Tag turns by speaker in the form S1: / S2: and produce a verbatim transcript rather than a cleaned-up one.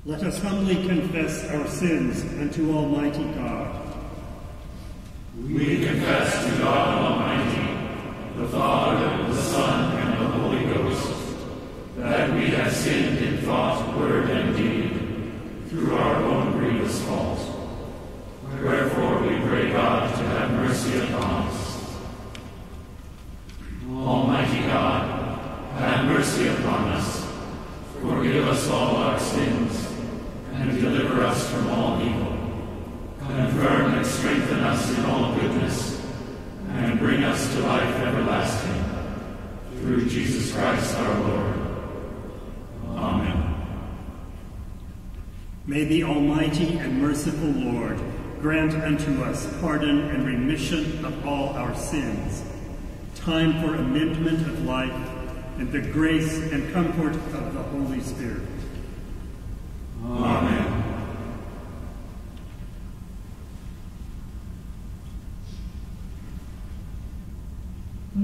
S1: Let us humbly confess our sins unto Almighty God.
S2: We confess to God Almighty, the Father, the Son, and the Holy Ghost, that we have sinned in thought, word, and deed, through our own grievous fault. Wherefore we pray God to have mercy upon us. Almighty God, have mercy upon us. Forgive us all our sins, and deliver us from all evil. Confirm and strengthen us in all goodness, and bring us to life everlasting. Through Jesus Christ our Lord. Amen.
S1: May the Almighty and merciful Lord grant unto us pardon and remission of all our sins, time for amendment of life, and the grace and comfort of the Holy Spirit.